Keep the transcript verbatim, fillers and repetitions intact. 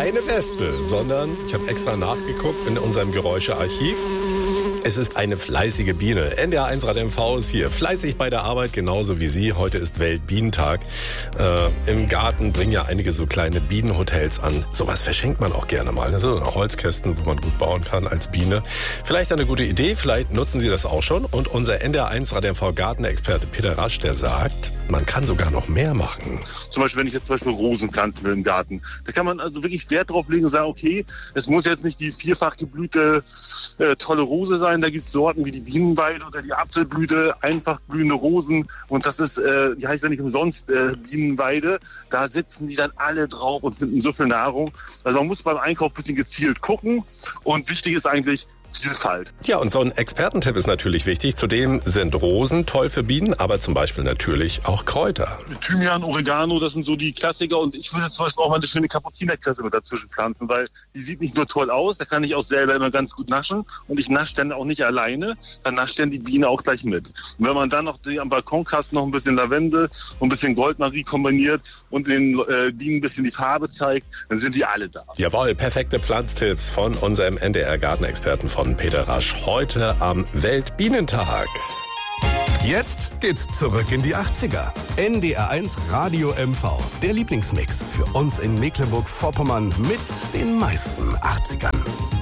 keine Wespe, sondern ich habe extra nachgeguckt in unserem Geräuschearchiv. Es ist eine fleißige Biene. N D R eins Radio M V ist hier fleißig bei der Arbeit, genauso wie Sie. Heute ist Weltbienentag. Äh, Im Garten bringen ja einige so kleine Bienenhotels an. Sowas verschenkt man auch gerne mal. Das sind Holzkästen, wo man gut bauen kann als Biene. Vielleicht eine gute Idee, vielleicht nutzen Sie das auch schon. Und unser N D R eins Radio M V Gartenexperte Peter Rasch, der sagt, man kann sogar noch mehr machen. Zum Beispiel, wenn ich jetzt zum Beispiel Rosen pflanzen will im Garten, da kann man also wirklich Wert drauf legen und sagen, okay, es muss jetzt nicht die vierfach geblühte äh, tolle Rose sein. Da gibt es Sorten wie die Bienenweide oder die Apfelblüte, einfach blühende Rosen. Und das ist, äh, die heißt ja nicht umsonst äh, Bienenweide. Da sitzen die dann alle drauf und finden so viel Nahrung. Also man muss beim Einkauf ein bisschen gezielt gucken. Und wichtig ist eigentlich Vielfalt. Ja, und so ein Expertentipp ist natürlich wichtig. Zudem sind Rosen toll für Bienen, aber zum Beispiel natürlich auch Kräuter. Thymian, Oregano, das sind so die Klassiker. Und ich würde zum Beispiel auch mal eine schöne Kapuzinerkresse mit dazwischen pflanzen, weil die sieht nicht nur toll aus, da kann ich auch selber immer ganz gut naschen. Und ich nasche dann auch nicht alleine, dann nascht dann die Biene auch gleich mit. Und wenn man dann noch die, am Balkonkasten noch ein bisschen Lavendel und ein bisschen Goldmarie kombiniert und den äh, Bienen ein bisschen die Farbe zeigt, dann sind die alle da. Jawohl, perfekte Pflanztipps von unserem N D R-Gartenexperten von Peter Rasch heute am Weltbienentag. Jetzt geht's zurück in die achtziger. N D R eins Radio M V. Der Lieblingsmix für uns in Mecklenburg-Vorpommern mit den meisten achtzigern.